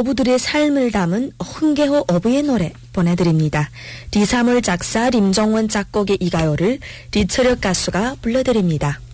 어부들의 삶을 담은 흥계호 어부의 노래 보내드립니다. 리사물 작사, 림정원 작곡의 이 가요를 리철혁 가수가 불러드립니다.